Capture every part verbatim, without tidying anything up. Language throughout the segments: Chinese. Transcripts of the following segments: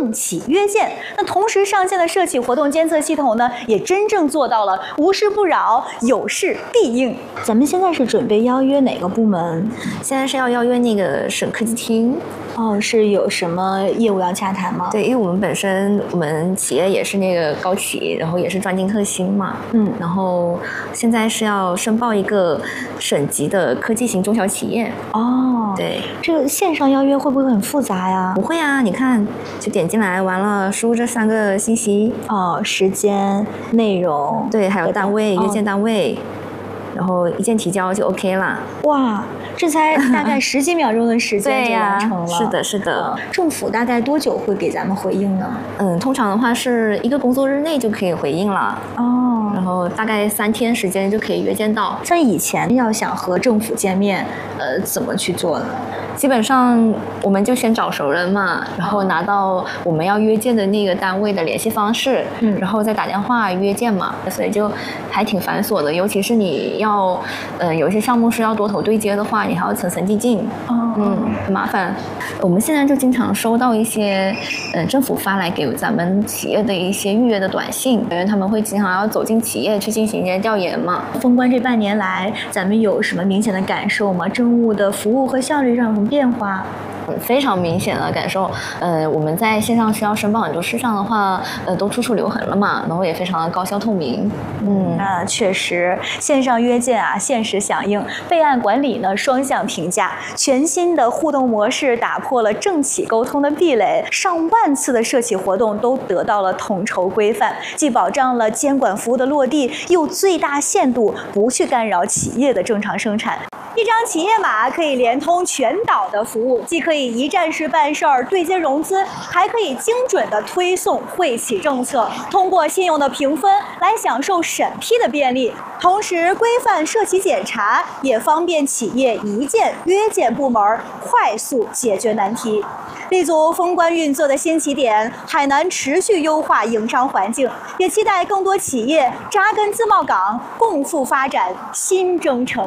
政企约见。那同时上线的社企活动监测系统呢，也真正做到了无事不扰，有事必应。咱们现在是准备邀约哪个部门？ 现在是要邀约那个省科技厅。 哦，是有什么业务要洽谈吗？ 对，因为我们本身我们企业也是那个高企，然后也是专精特新嘛，嗯，然后现在是要申报一个省级的科技型中小企业。 哦， 对， 这个线上邀约会不会很复杂呀？ 不会啊，你看，就点进来，完了输入这三个信息， 哦，时间、内容， 对，还有单位、约见单位。哦，然后一键提交就 OK 了。 哇，这才大概十几秒钟的时间就完成了。 是的，是的、 呃。政府大概多久会给咱们回应呢？ 嗯，通常的话是一个工作日内就可以回应了。 哦， 然后大概三天时间就可以约见到。 像以前要想和政府见面，呃，怎么去做呢？ 基本上我们就先找熟人嘛，然后拿到我们要约见的那个单位的联系方式，嗯，然后再打电话约见嘛，所以就还挺繁琐的。尤其是你要，呃，有一些项目是要多头对接的话，你还要层层递进，哦，嗯，很麻烦。我们现在就经常收到一些，呃，政府发来给咱们企业的一些预约的短信，因为他们会经常要走进企业去进行一些调研嘛。 封关这半年来，咱们有什么明显的感受吗？政务的服务和效率上有什么变化？ 嗯，非常明显的感受。呃，我们在线上需要申报很多事项的话，呃，都处处留痕了嘛，然后也非常的高效透明。 嗯，啊，确实，线上约见啊，限时响应，备案管理呢，双向评价，全新的互动模式打破了政企沟通的壁垒，上万次的社企活动都得到了统筹规范，既保障了监管服务的落地，又最大限度不去干扰企业的正常生产。一张企业码可以连通全岛的服务，既可以一站式办事儿、对接融资，还可以精准的推送惠企政策，通过信用的评分来享受审批的便利。同时，规范社企检查，也方便企业一键约见部门，快速解决难题。立足封关运作的新起点，海南持续优化营商环境，也期待更多企业扎根自贸港，共赴发展新征程。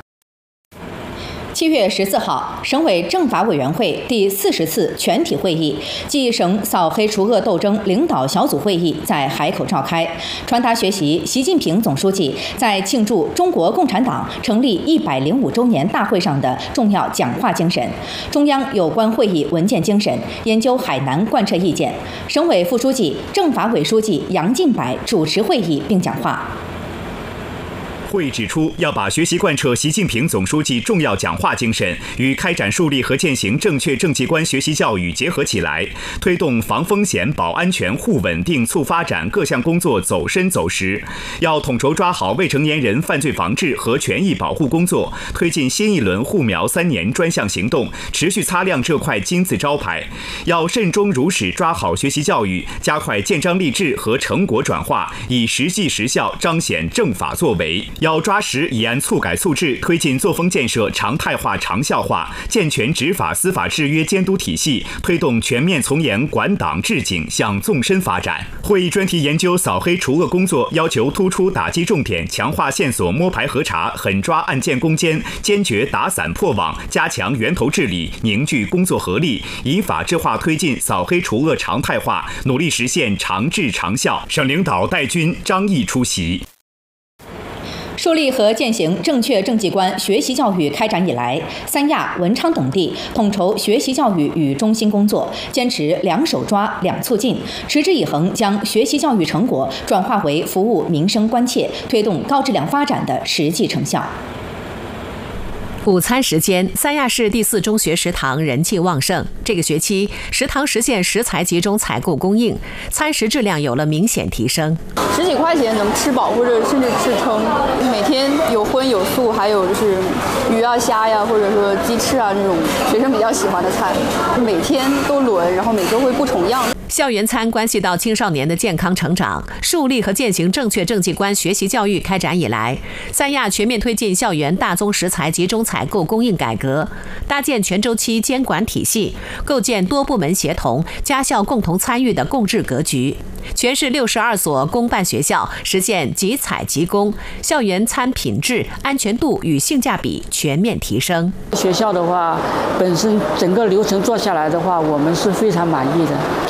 七月十四号，省委政法委员会第四十次全体会议暨省扫黑除恶斗争领导小组会议在海口召开，传达学习习近平总书记在庆祝中国共产党成立一百零五周年大会上的重要讲话精神。中央有关会议文件精神研究海南贯彻意见。省委副书记、政法委书记杨进柏主持会议并讲话。 会议指出，要把学习贯彻习近平总书记重要讲话精神与开展树立和践行正确政绩观学习教育结合起来，推动防风险、保安全、护稳定、促发展各项工作走深走实。要统筹抓好未成年人犯罪防治和权益保护工作，推进新一轮护苗三年专项行动，持续擦亮这块金字招牌。要慎终如始抓好学习教育，加快建章立制和成果转化，以实际实效彰显政法作为。要抓实以案促改促治，推进作风建设常态化长效化，健全执法司法制约监督体系，推动全面从严管党治警向纵深发展。会议专题研究扫黑除恶工作要求突出打击重点，强化线索摸排核查，狠抓案件攻坚，坚决打散破网，加强源头治理，凝聚工作合力，以法治化推进扫黑除恶常态化，努力实现长治长效。省领导带军张毅出席。 树立和践行正确政绩观学习教育开展以来，三亚、文昌等地统筹学习教育与中心工作，坚持两手抓、两促进，持之以恒将学习教育成果转化为服务民生关切、推动高质量发展的实际成效。 午餐时间，三亚市第四中学食堂人气旺盛。这个学期，食堂实现食材集中采购供应，餐食质量有了明显提升。 十几块钱能吃饱，或者甚至吃撑。每天有荤有素，还有就是鱼啊、虾呀，或者说鸡翅啊这种学生比较喜欢的菜，每天都轮，然后每周会不重样。 校园餐关系到青少年的健康成长，树立和践行正确政绩观学习教育开展以来，三亚全面推进校园大宗食材集中采购供应改革，搭建全周期监管体系，构建多部门协同、家校共同参与的共治格局。全市六十二所公办学校实现即采即供，校园餐品质、安全度与性价比全面提升。 学校的话，本身整个流程做下来的话，我们是非常满意的。